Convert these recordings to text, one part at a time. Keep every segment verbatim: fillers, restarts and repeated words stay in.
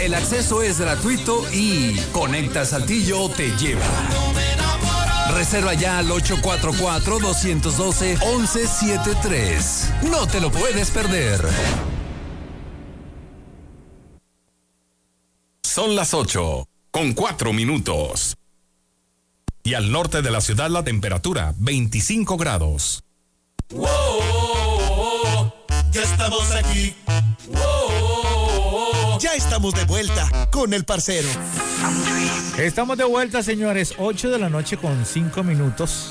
el acceso es gratuito y Conecta Saltillo te lleva. Reserva ya al ocho cuatro cuatro, dos uno dos, uno uno siete tres. No te lo puedes perder. Son las ocho, con cuatro minutos. Y al norte de la ciudad la temperatura, veinticinco grados. ¡Wow! Ya estamos aquí. ¡Wow! Ya estamos de vuelta con el parcero. Estamos de vuelta, señores. ocho de la noche con cinco minutos.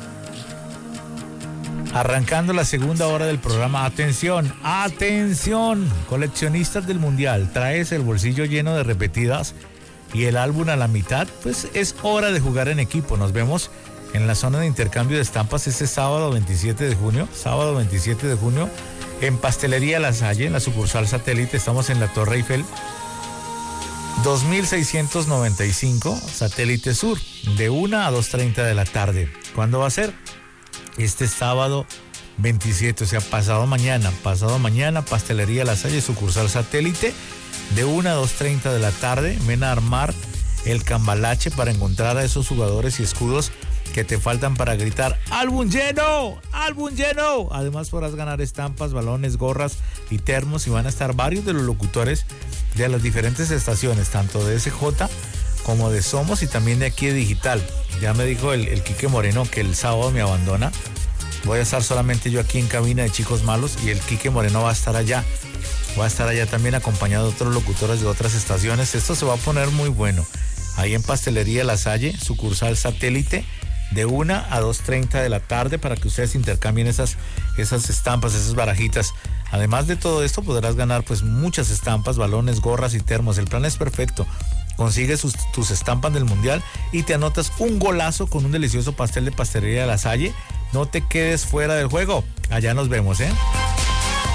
Arrancando la segunda hora del programa. Atención, atención, coleccionistas del Mundial. ¿Traes el bolsillo lleno de repetidas y el álbum a la mitad? Pues es hora de jugar en equipo. Nos vemos en la zona de intercambio de estampas este sábado veintisiete de junio. Sábado veintisiete de junio en Pastelería La Salle, en la sucursal Satélite. Estamos en la Torre Eiffel dos mil seiscientos noventa y cinco, Satélite Sur, de una a dos treinta de la tarde. ¿Cuándo va a ser? Este sábado veintisiete, o sea, pasado mañana. Pasado mañana, Pastelería La Salle, sucursal Satélite, de una a dos treinta de la tarde. Ven a armar el cambalache para encontrar a esos jugadores y escudos que te faltan para gritar ¡álbum lleno! ¡álbum lleno! Además podrás ganar estampas, balones, gorras y termos, y van a estar varios de los locutores de las diferentes estaciones, tanto de S J como de Somos y también de aquí de Digital. Ya me dijo el, el Quique Moreno que el sábado me abandona. Voy a estar solamente yo aquí en cabina de Chicos Malos y el Quique Moreno va a estar allá. Va a estar allá también acompañado de otros locutores de otras estaciones. Esto se va a poner muy bueno. Ahí en Pastelería La Salle, sucursal Satélite, de una a dos treinta de la tarde, para que ustedes intercambien esas, esas estampas, esas barajitas. Además de todo esto, podrás ganar pues muchas estampas, balones, gorras y termos. El plan es perfecto. Consigues sus, tus estampas del Mundial y te anotas un golazo con un delicioso pastel de Pastelería La Salle. No te quedes fuera del juego. Allá nos vemos, ¿eh?